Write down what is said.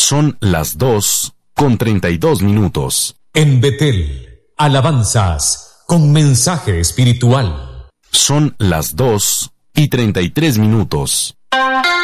Son las 2:32. En Betel, alabanzas con mensaje espiritual. Son las 2:33.